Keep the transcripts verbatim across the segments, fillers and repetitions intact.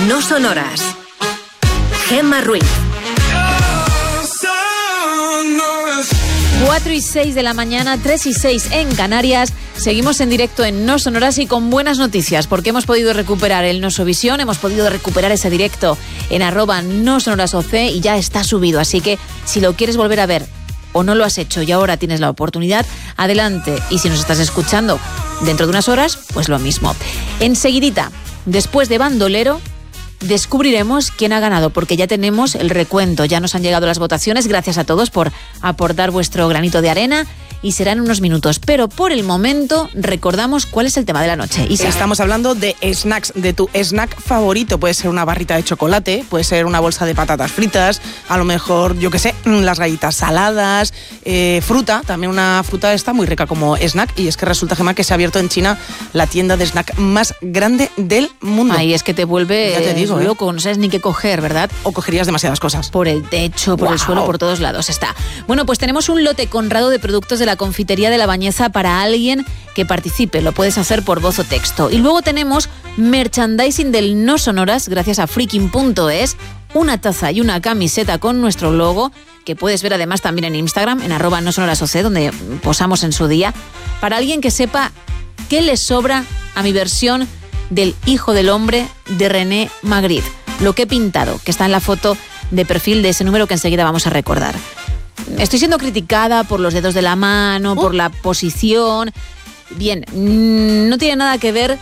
No Sonoras. Gemma Ruiz. cuatro y seis de la mañana, tres y seis en Canarias. Seguimos en directo en No Sonoras y con buenas noticias, porque hemos podido recuperar el Nosovisión, hemos podido recuperar ese directo en arroba No Sonoras O C y ya está subido. Así que si lo quieres volver a ver o no lo has hecho y ahora tienes la oportunidad, adelante. Y si nos estás escuchando dentro de unas horas, pues lo mismo. Enseguidita, después de Bandolero, descubriremos quién ha ganado, porque ya tenemos el recuento, ya nos han llegado las votaciones. Gracias a todos por aportar vuestro granito de arena y serán unos minutos, pero por el momento recordamos cuál es el tema de la noche. Isa. Estamos hablando de snacks, de tu snack favorito. Puede ser una barrita de chocolate, puede ser una bolsa de patatas fritas, a lo mejor, yo qué sé, las galletas saladas, eh, fruta, también una fruta está muy rica como snack. Y es que resulta, Gemma, que se ha abierto en China la tienda de snack más grande del mundo. Ahí es que te vuelve ya te digo, ¿eh? loco, no sabes ni qué coger, ¿verdad? O cogerías demasiadas cosas. Por el techo, por wow. el suelo, por todos lados está. Bueno, pues tenemos un lote conrado de productos de la confitería de La Bañeza para alguien que participe. Lo puedes hacer por voz o texto. Y luego tenemos merchandising del No Sonoras gracias a freaking punto es, una taza y una camiseta con nuestro logo, que puedes ver además también en Instagram, en arroba No Sonoras O C, donde posamos en su día, para alguien que sepa qué le sobra a mi versión del Hijo del Hombre de René Magritte. Lo que he pintado, que está en la foto de perfil de ese número que enseguida vamos a recordar. Estoy siendo criticada por los dedos de la mano, uh. por la posición. Bien, no tiene nada que ver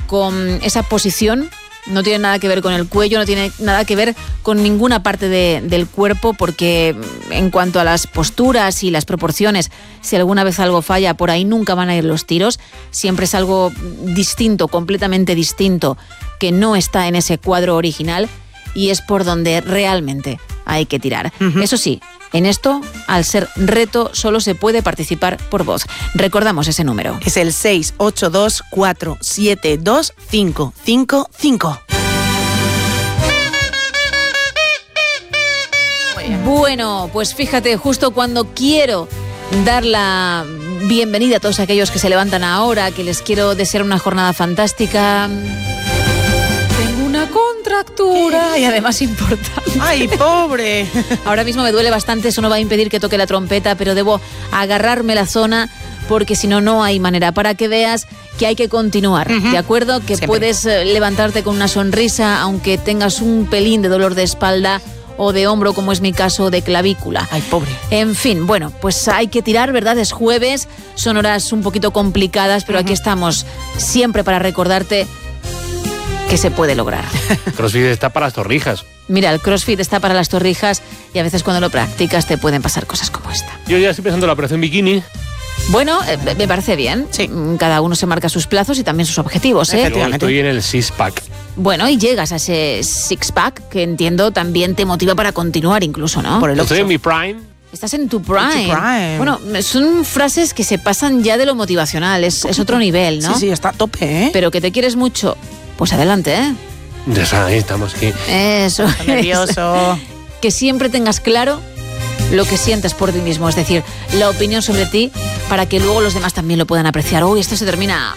con esa posición, no tiene nada que ver con el cuello, no tiene nada que ver con ninguna parte de, del cuerpo, porque en cuanto a las posturas y las proporciones, si alguna vez algo falla, por ahí nunca van a ir los tiros. Siempre es algo distinto, completamente distinto, que no está en ese cuadro original, y es por donde realmente hay que tirar. Uh-huh. Eso sí, en esto, al ser reto, solo se puede participar por voz. Recordamos ese número. Es el seis ocho dos cuatro siete dos cinco cinco cinco. Bueno, pues fíjate, justo cuando quiero dar la bienvenida a todos aquellos que se levantan ahora, que les quiero desear una jornada fantástica, tengo una contractura y además importante. ¡Ay, pobre! Ahora mismo me duele bastante, eso no va a impedir que toque la trompeta, pero debo agarrarme la zona porque si no, no hay manera. Para que veas que hay que continuar, uh-huh. ¿de acuerdo? Que Siempre. Puedes levantarte con una sonrisa, aunque tengas un pelín de dolor de espalda o de hombro, como es mi caso, de clavícula. ¡Ay, pobre! En fin, bueno, pues hay que tirar, ¿verdad? Es jueves, son horas un poquito complicadas, pero uh-huh. aquí estamos siempre para recordarte que se puede lograr. CrossFit está para las torrijas. Mira, el CrossFit está para las torrijas y a veces cuando lo practicas te pueden pasar cosas como esta. Yo ya estoy pensando en la operación bikini. Bueno, eh, me parece bien. Sí. Cada uno se marca sus plazos y también sus objetivos, ¿eh? Yo estoy en el six-pack. Bueno, y llegas a ese six-pack que entiendo también te motiva para continuar incluso, ¿no? Por el estoy en mi prime. Estás en tu prime. En tu prime. Bueno, son frases que se pasan ya de lo motivacional, es, es otro nivel, ¿no? Sí, sí, está a tope, ¿eh? Pero que te quieres mucho, pues adelante, ¿eh? Ya ahí estamos aquí. Eso. Nervioso. Que siempre tengas claro lo que sientes por ti mismo, es decir, la opinión sobre ti, para que luego los demás también lo puedan apreciar. Uy, esto se termina.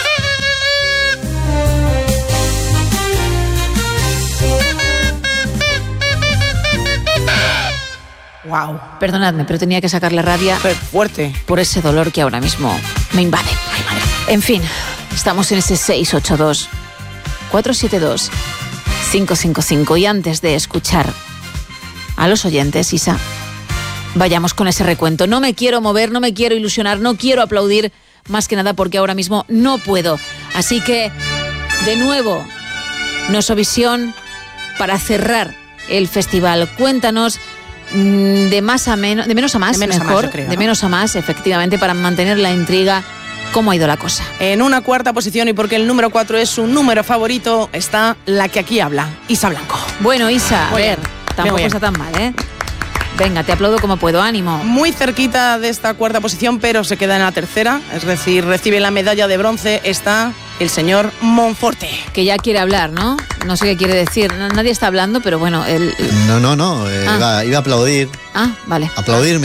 Wow. Perdonadme, pero tenía que sacar la rabia. Pero fuerte. Por ese dolor que ahora mismo me invade. Ay, madre. En fin, estamos en ese seis ocho dos cuatro siete dos cinco cinco cinco. Y antes de escuchar a los oyentes, Isa, vayamos con ese recuento. No me quiero mover, no me quiero ilusionar, no quiero aplaudir, más que nada porque ahora mismo no puedo. Así que, de nuevo, Nosovisión para cerrar el festival. Cuéntanos de más a menos, de menos a más, de menos mejor, a más, creo, ¿no? de menos a más, efectivamente, para mantener la intriga. ¿Cómo ha ido la cosa? En una cuarta posición, y porque el número cuatro es su número favorito, está la que aquí habla, Isa Blanco. Bueno, Isa, Muy a ver, bien, tampoco está tan mal, ¿eh? Venga, te aplaudo como puedo, ánimo. Muy cerquita de esta cuarta posición, pero se queda en la tercera, es decir, recibe la medalla de bronce, está el señor Monforte. Que ya quiere hablar, ¿no? No sé qué quiere decir, nadie está hablando, pero bueno, él... No, no, no, eh, ah. iba, iba a aplaudir. Ah, vale. Aplaudirme a mí.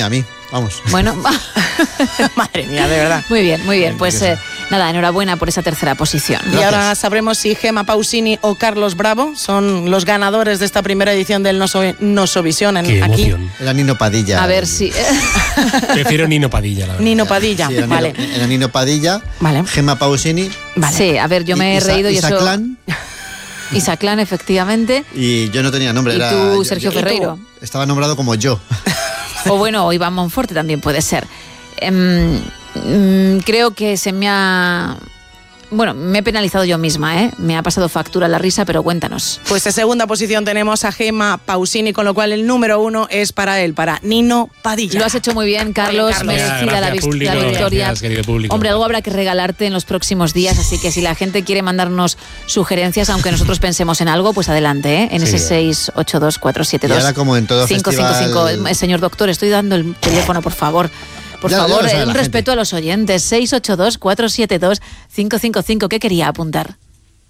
vamos. Bueno, Madre mía, de verdad. muy bien, muy bien. Pues eh, nada, enhorabuena por esa tercera posición. Y ahora sabremos si Gemma Pausini o Carlos Bravo son los ganadores de esta primera edición del Noso, Nosovisión en, Qué aquí. emoción. Era Nino Padilla. A ver si... Prefiero Nino Padilla, la verdad. Nino Padilla, Sí, era vale. Nino, era Nino Padilla, Vale. Gemma Pausini. Vale. Sí, a ver, yo me he Isa- reído y Isa eso... Clan, Isaclán, efectivamente. y yo no tenía nombre. Y era, tú, yo- Sergio yo- Ferreiro. Estaba nombrado como yo. O bueno, o Iván Monforte también puede ser. Em, mm, creo que se me ha... Bueno, me he penalizado yo misma, ¿eh? Me ha pasado factura la risa, pero cuéntanos. Pues en segunda posición tenemos a Gemma Pausini, con lo cual el número uno es para él, para Nino Padilla. Lo has hecho muy bien, Carlos. Carlos. Merecida Gracias, la, vis- público, la victoria. gracias, querido público. Hombre, algo habrá que regalarte en los próximos días, así que si la gente quiere mandarnos sugerencias, aunque nosotros pensemos en algo, pues adelante, ¿eh? En Sí, ese seis ocho dos cuatro siete dos. Y ahora, como en todo cinco cinco cinco. festival- Eh, Señor doctor, estoy dando el teléfono, por favor. Por Ya- ya favor, lo sabe un la respeto gente. a los oyentes. seis ocho dos cuatro siete dos cinco cinco cinco. ¿Qué quería apuntar?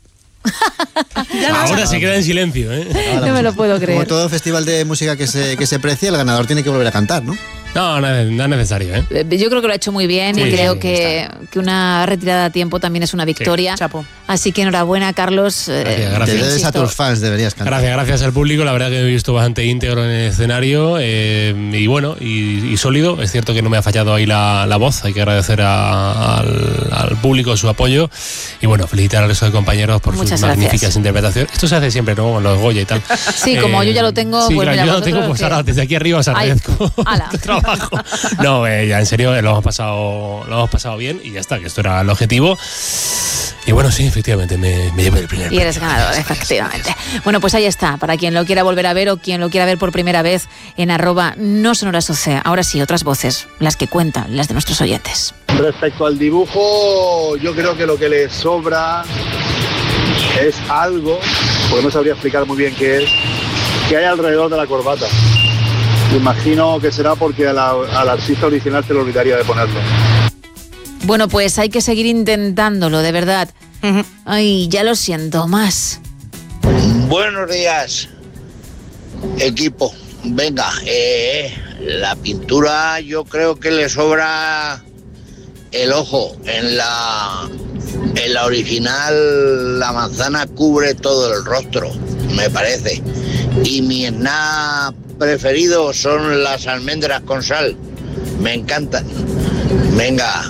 Ahora se queda en silencio, ¿eh? No me lo puedo Como creer. todo festival de música que se, que se precie, el ganador tiene que volver a cantar, ¿no? No, no, es- no es necesario, ¿eh? Eh, Yo creo que lo ha hecho muy bien Sí, y creo sí, que, que una retirada a tiempo también es una victoria. Chapo. Así que enhorabuena, Carlos. Eh, Gracias, Te gracias. debes a insisto, tus fans, deberías cantar. Gracias, gracias al público. La verdad que me he visto bastante íntegro en el escenario eh, y bueno, y, y sólido. Es cierto que no me ha fallado ahí la, la voz. Hay que agradecer a- al, al público su apoyo y bueno, felicitar al resto de compañeros por Muchas sus gracias. magníficas interpretaciones. Esto se hace siempre, ¿no? Con los Goya y tal. Sí, como yo ya lo tengo, sí, pues claro, mira, yo lo vosotros tengo, pues que- ahora desde aquí arriba os Ay, agradezco ala. tu trabajo. No, eh, ya en serio, lo hemos pasado, lo hemos pasado bien y ya está, que esto era el objetivo. Y bueno, sí, efectivamente, me, me llevo el primer Y premio. eres ganador, efectivamente. Bueno, pues ahí está, para quien lo quiera volver a ver o quien lo quiera ver por primera vez en arroba no sonoras oce. Ahora sí, otras voces, las que cuentan, las de nuestros oyentes. Respecto al dibujo, yo creo que lo que le sobra es algo, porque no sabría explicar muy bien qué es, que hay alrededor de la corbata. Imagino que será porque a la- al artista original se le olvidaría de ponerlo. Bueno, pues hay que seguir intentándolo, de verdad. Ujú. Ay, ya lo siento más. Buenos días, equipo. Venga, eh, la pintura yo creo que le sobra el ojo. En la, en la original la manzana cubre todo el rostro, me parece. Y mi snack preferido son las almendras con sal. Me encantan. Venga,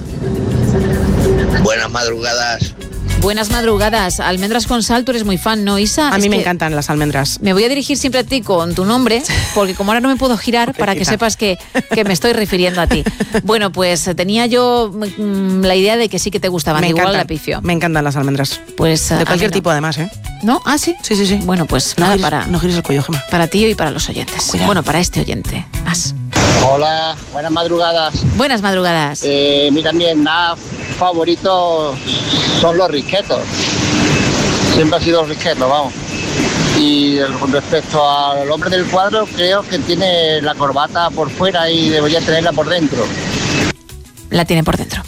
buenas madrugadas. Buenas madrugadas. Almendras con sal, tú eres muy fan, ¿no, Isa? A Es mí me que encantan las almendras. Me voy a dirigir siempre a ti con tu nombre, porque como ahora no me puedo girar, para que Quizá. sepas que, que me estoy refiriendo a ti. Bueno, pues tenía yo mm, la idea de que sí que te gustaban, Me igual encantan, la pifio. me encantan las almendras. Pues, a De mí cualquier no. tipo, además, ¿eh? ¿No? ¿Ah, sí? Sí, sí, sí. Bueno, pues No nada, gires- para, no gires el cuello, Gemma. para ti y para los oyentes. Cuidado. Bueno, para este oyente. Más. Hola, buenas madrugadas. Buenas madrugadas. Eh, mi también nada favorito son los risquetos. Siempre ha sido los risquetos, vamos. Y con respecto al hombre del cuadro, creo que tiene la corbata por fuera y debería tenerla por dentro. La tiene por dentro.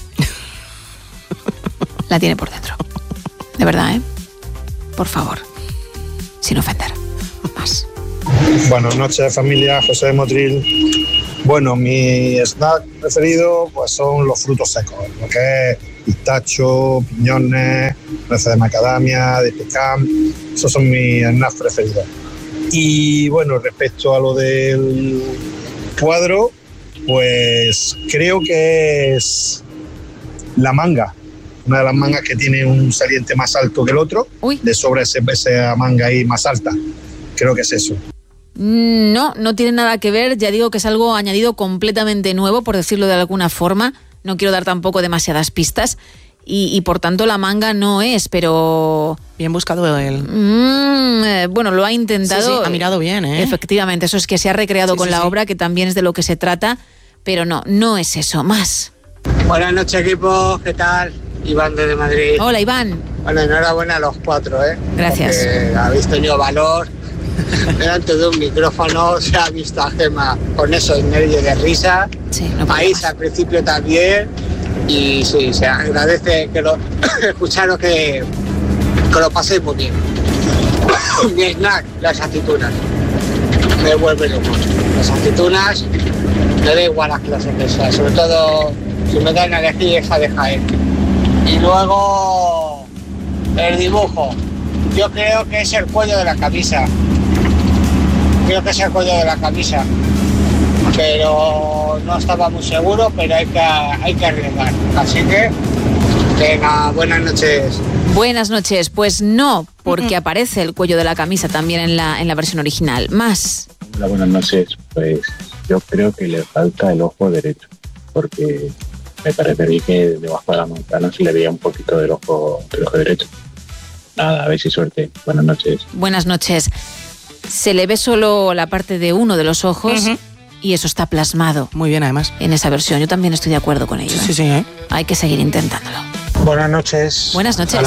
La tiene por dentro. De verdad, ¿eh? Por favor. Sin ofender. Más. Buenas noches, familia. José de Motril. Bueno, mi snack preferido pues son los frutos secos, lo que es pistacho, piñones, nueces de macadamia, de pecan. Esos son mis snacks preferidos. Y bueno, respecto a lo del cuadro, pues creo que es la manga. Una de las mangas que tiene un saliente más alto que el otro. Uy. Le sobra ese, esa manga ahí más alta. Creo que es eso. No, no tiene nada que ver. Ya digo que es algo añadido completamente nuevo, por decirlo de alguna forma. No quiero dar tampoco demasiadas pistas. Y, y por tanto la manga no es, pero... Bien buscado el... Mm, eh, bueno, lo ha intentado. Sí, sí, ha mirado bien, ¿eh? Efectivamente, eso es que se ha recreado Sí, con sí, la sí. obra, que también es de lo que se trata. Pero no, no es eso. Más. Buenas noches, equipo. ¿Qué tal? Iván desde Madrid. Hola, Iván. Bueno, enhorabuena a los cuatro, ¿eh? Gracias. Porque habéis tenido valor. Delante de un micrófono se ha visto a Gemma con esos nervios de risa. Sí, no A puedo Isa al principio también. Y sí, se agradece que lo escucharos que, que lo paséis muy bien. Mi snack, las aceitunas. Me vuelve loco. Las aceitunas Me da igual las clases que sea, sobre todo si me dan a elegir esa de Jaén. Y luego el dibujo. Yo creo que es el cuello de la camisa. Creo que es el cuello de la camisa. Pero no estaba muy seguro, pero hay que, hay que arriesgar. Así que, venga, buenas noches. Buenas noches. Pues no, porque aparece el cuello de la camisa también en la, en la versión original. Más. Hola, buenas noches. Pues yo creo que le falta el ojo derecho, porque me parecería que debajo de la manzana se le veía un poquito del ojo, del ojo derecho. Nada, a ver si suerte. Buenas noches. Buenas noches. Se le ve solo la parte de uno de los ojos. Uh-huh. Y eso está plasmado. Muy bien, además. En esa versión. Yo también estoy de acuerdo con ello. Sí, sí, ¿eh? Hay que seguir intentándolo. Buenas noches. Buenas noches. A